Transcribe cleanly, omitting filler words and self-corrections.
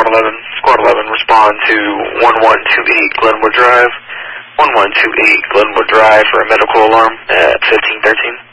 Squad 11, respond to 1128 Glenwood Drive. 1128 Glenwood Drive for a medical alarm at 1513.